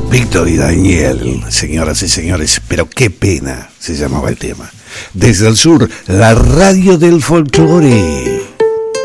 Víctor y Daniel, señoras y señores, pero qué pena se llamaba el tema. Desde el sur, la radio del folclore.